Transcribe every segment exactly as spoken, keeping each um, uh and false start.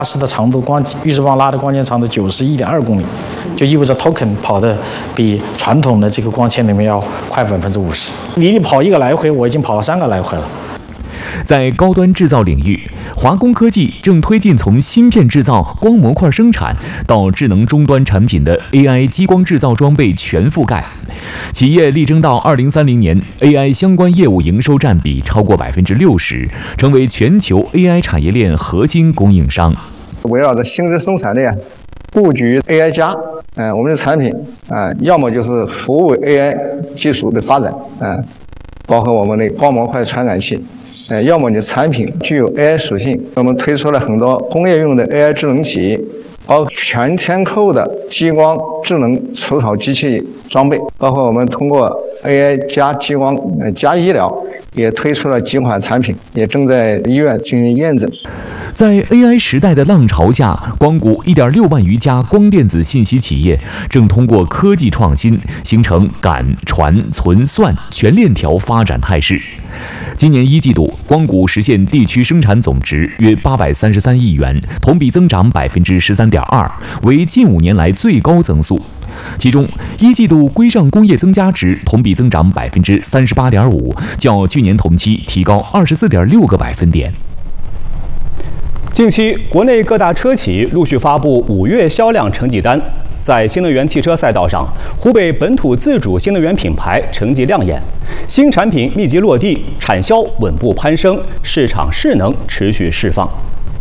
拉丝的长度光预制棒拉的光纤长度九十一点二公里，就意味着 token 跑的比传统的这个光纤里面要快百分之五十。你跑一个来回，我已经跑了三个来回了。 在高端制造领域，华工科技正推进从芯片制造、光模块生产到智能终端产品的 A I 激光制造装备全覆盖。企业力争到二零三零年 A I 相关业务营收占比超过百分之六十，成为全球 A I 产业链核心供应商。 围绕着芯片生产链布局 A I 加，嗯、呃，我们的产品啊、呃，要么就是服务 A I 技术的发展，嗯、呃，包括我们的光模块传感器。呃，要么你的产品具有 A I 属性，我们推出了很多工业用的 A I 智能体，包括全天候的激光智能除草机器装备，包括我们通过 A I 加激光呃加医疗，也推出了几款产品，也正在医院进行验证。 在 A I 时代的浪潮下，光谷一点六万余家光电子信息企业正通过科技创新，形成感、传、存、算全链条发展态势。今年一季度，光谷实现地区生产总值约八百三十三亿元，同比增长百分之十三点二，为近五年来最高增速。其中，一季度规上工业增加值同比增长百分之三十八点五，较去年同期提高二十四点六个百分点。 近期，国内各大车企陆续发布五月销量成绩单。在新能源汽车赛道上，湖北本土自主新能源品牌成绩亮眼，新产品密集落地，产销稳步攀升，市场势能持续释放。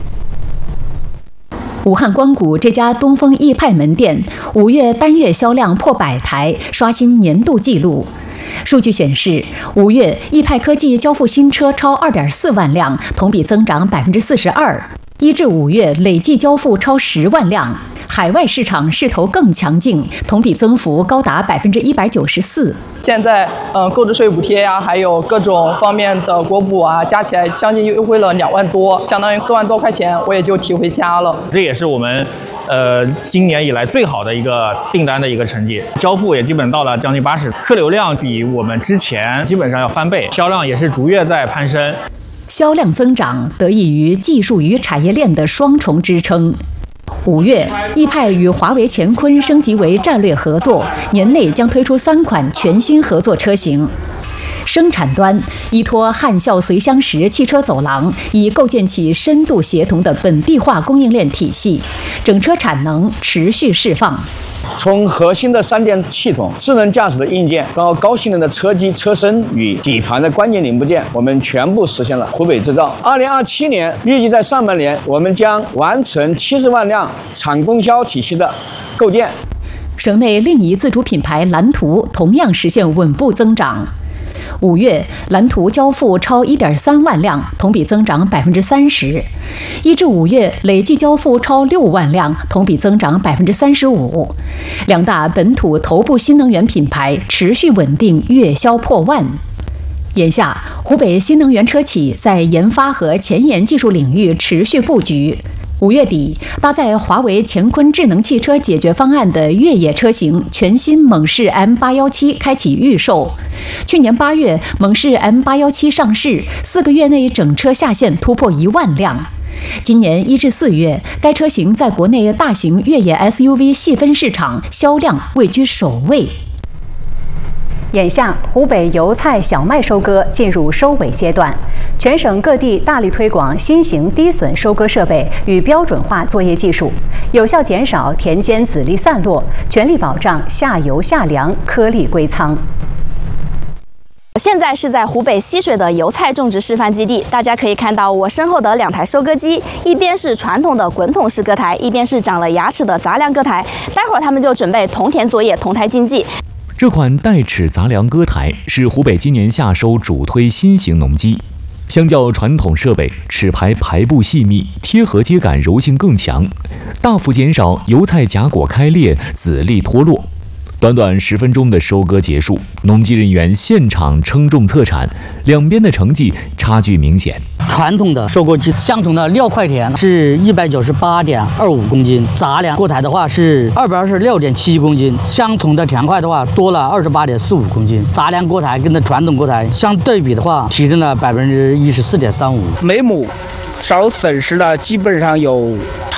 武汉光谷这家东风易派门店五月单月销量破百台，刷新年度纪录。数据显示，五月易派科技交付新车超 二点四万辆，同比增长百分之四十二。一至五月累计交付超十万辆，海外市场势头更强劲，同比增幅高达百分之一百九十四。 现在，嗯、呃，购置税补贴呀、啊，还有各种方面的国补啊，加起来将近优惠了两万多，相当于四万多块钱，我也就提回家了。 这也是我们，呃，今年以来最好的一个订单的一个成绩，交付也基本到了将近八十，客流量比我们之前基本上要翻倍，销量也是逐月在攀升。 销量增长得益于技术与产业链的双重支撑。五月，易派与华为乾坤升级为战略合作，年内将推出三款全新合作车型。生产端依托汉孝随乡时汽车走廊，已构建起深度协同的本地化供应链体系，整车产能持续释放。 从核心的三电系统、智能驾驶的硬件到高性能的车机、车身与底盘的关键零部件，我们全部实现了湖北制造。二零二七年预计在上半年，我们将完成七十万辆产供销体系的构建。 省内另一自主品牌蓝图同样实现稳步增长。五月，蓝图交付超 一点三万辆，同比增长百分之三十。一至五月累计交付超六万辆，同比增长百分之三十五。两大本土头部新能源品牌持续稳定，月销破万。眼下，湖北新能源车企在研发和前沿技术领域持续布局。五月底，搭载华为乾坤智能汽车解决方案的越野车型全新猛士 M 八一七开启预售。去年八月，猛士 M 八一七上市，四个月内整车下线突破一万辆。今年一至四月，该车型在国内大型越野 S U V 细分市场销量位居首位。 眼下，湖北油菜小麦收割进入收尾阶段，全省各地大力推广新型低损收割设备与标准化作业技术，有效减少田间籽粒散落，全力保障下游下粮颗粒归仓。 现在是在湖北浠水的油菜种植示范基地，大家可以看到我身后的两台收割机，一边是传统的滚筒式割台，一边是长了牙齿的杂粮割台。待会儿他们就准备同田作业、同台竞技。 这款带齿杂粮割台是湖北今年夏收主推新型农机，相较传统设备，齿排排布细密，贴合接感柔性更强，大幅减少油菜荚果开裂、籽粒脱落。短短十分钟的收割结束，农机人员现场称重测产，两边的成绩差距明显。 传统的收割机相同的料块田是一百九十八点二五公斤，杂粮割台的话是二百二十六点七公斤，相同的田块的话多了二十八点四五公斤。杂粮割台跟那传统割台相对比的话，提升了百分之一十四点三五， 每亩少损失了基本上有